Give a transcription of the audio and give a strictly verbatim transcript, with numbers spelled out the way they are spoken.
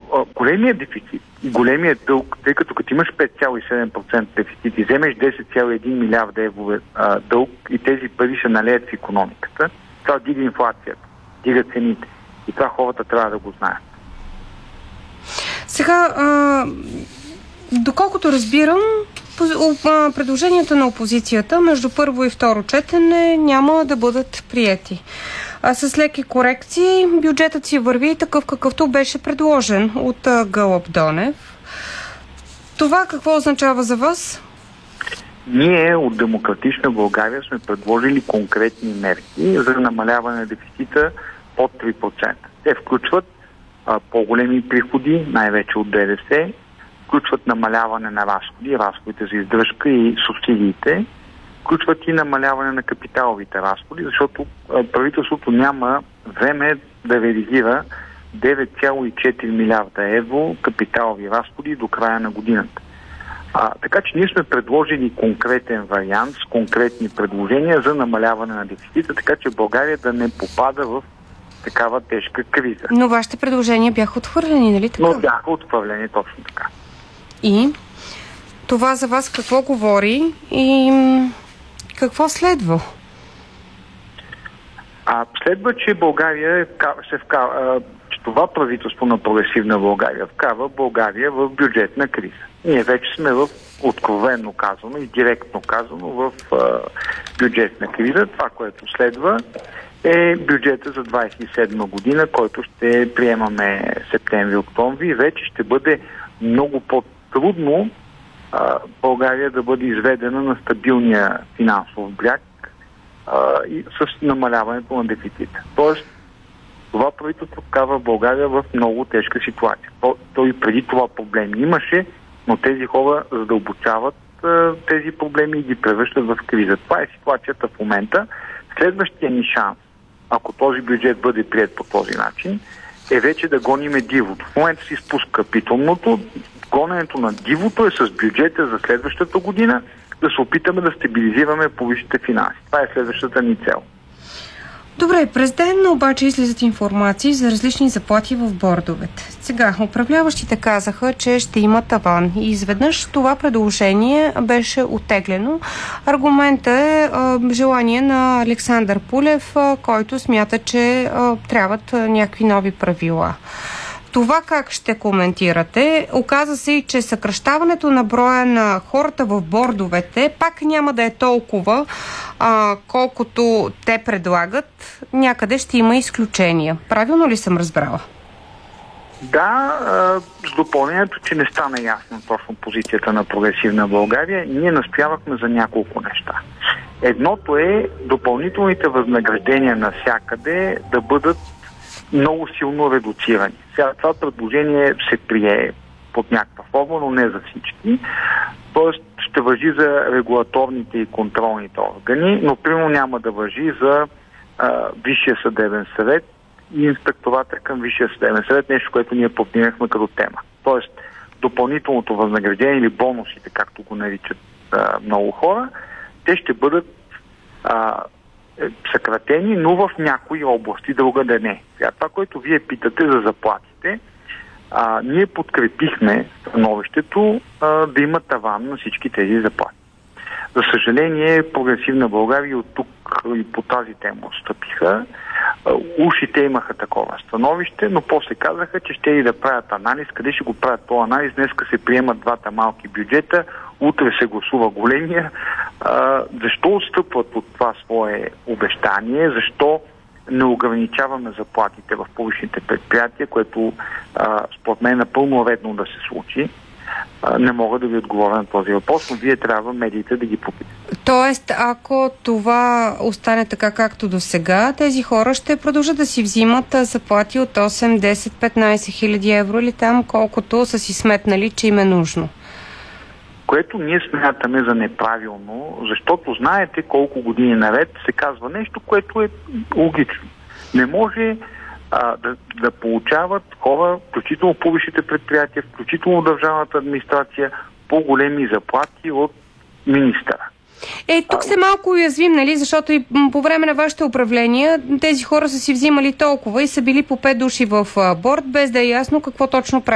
големият дефицит и големият дълг, тъй като като имаш пет цяло и седем процента дефицит и вземеш десет цяло и един милиарда евро а, дълг и тези пари се налеят в икономиката, това дига инфлацията, дига цените. И това хората трябва да го знаят. Сега, а, доколкото разбирам, предложенията на опозицията между първо и второ четене няма да бъдат приети. А с леки корекции бюджетът си върви такъв, какъвто беше предложен от Гълъб Донев. Това какво означава за вас? Ние от Демократична България сме предложили конкретни мерки за намаляване на дефицита под три процента. Те включват а, по-големи приходи, най-вече от ДДС, включват намаляване на разходи, разходите за издръжка и субсидиите, включват и намаляване на капиталовите разходи, защото а, правителството няма време да реализира девет цяло и четири милиарда евро капиталови разходи до края на годината. А, така че ние сме предложили конкретен вариант с конкретни предложения за намаляване на дефицита, така че България да не попада в такава тежка криза. Но вашите предложения бяха отхвърлени, нали така? Но бяха отхвърлени, точно така. И това за вас какво говори и какво следва? А следва, че България се вкара, че това правителство на прогресивна България вкара България в бюджетна криза. Ние вече сме в, откровенно казано и директно казано, в а, бюджетна криза. Това, което следва, е бюджета за двадесет и седма година, който ще приемаме септември-октомври и вече ще бъде много по-трудно а, България да бъде изведена на стабилния финансов бряг а, и с намаляването на дефицита. Тоест, това правителство вкара България в много тежка ситуация. То, то и преди това проблеми имаше, но тези хора задълбочават а, тези проблеми и ги превръщат в криза. Това е ситуацията в момента. Следващия ни шанс, ако този бюджет бъде приет по този начин, е вече да гониме дивото. В момента си спуска питомното. Гоненето на дивото е с бюджета за следващата година да се опитаме да стабилизираме публичните финанси. Това е следващата ни цел. Добре, през ден обаче излизат информации за различни заплати в бордовете. Сега, управляващите казаха, че ще има таван и изведнъж това предложение беше оттеглено. Аргументът е а, желание на Александър Пулев, а, който смята, че а, трябват а, някакви нови правила. Това как ще коментирате? Оказа се и, че съкращаването на броя на хората в бордовете пак няма да е толкова, а, колкото те предлагат. Някъде ще има изключения. Правилно ли съм разбрала? Да, с допълнението, че не стана ясно точно позицията на прогресивна България, ние настоявахме за няколко неща. Едното е допълнителните възнаграждения навсякъде да бъдат много силно редуцирани. Сега това предложение се прие под някаква форма, но не за всички. Тоест ще важи за регулаторните и контролните органи, но примерно няма да важи за а, Висшия съдебен съвет и инспектората към Висшия съдебен съвет, нещо, което ние повдигнахме като тема. Тоест допълнителното възнаграждение или бонусите, както го наричат а, много хора, те ще бъдат а, съкратени, но в някои области, друга да не. Сега, това, което вие питате за заплатите, а, ние подкрепихме становището а, да има таван на всички тези заплати. За съжаление, прогресивна България от тук и по тази тема отстъпиха. Ушите имаха такова становище, но после казаха, че ще и да правят анализ. Къде ще го правят този анализ? Днеска се приемат двата малки бюджета, утре се гласува големия. А, защо отстъпват от това свое обещание? Защо не ограничаваме заплатите в публичните предприятия, което а, според мен е напълно редно да се случи? А, не мога да ви отговоря на този въпрос, но вие трябва медиите да ги попитате. Тоест, ако това остане така както до сега, тези хора ще продължат да си взимат заплати от осем, десет, петнайсет хиляди евро или там колкото са си сметнали, че им е нужно. Което ние смятаме за неправилно, защото знаете колко години наред се казва нещо, което е логично. Не може а, да, да получават хора, включително публичните предприятия, включително държавната администрация, по-големи заплати от министъра. Е, тук сте малко уязвим, нали, защото и по време на вашите управления тези хора са си взимали толкова и са били по пет души в борд, без да е ясно какво точно правят.